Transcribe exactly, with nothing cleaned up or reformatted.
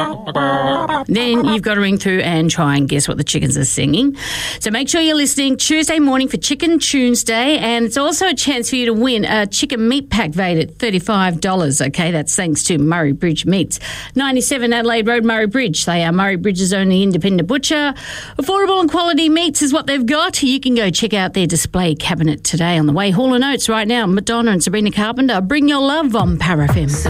Then you've got to ring through and try and guess what the chickens are singing. So make sure you're listening Tuesday morning for Chicken Tuesday, and it's also a chance for you to win a chicken meat pack valued at thirty-five dollars. Okay, that's thanks to Murray Bridge Meats, ninety-seven Adelaide Road, Murray Bridge. They are Murray Bridge's only independent butcher. Affordable and quality meats is what they've got. You can go check out their display cabinet today on the way. Hall and Oates right now. Madonna and Sabrina Carpenter. Bring your love on Para F M.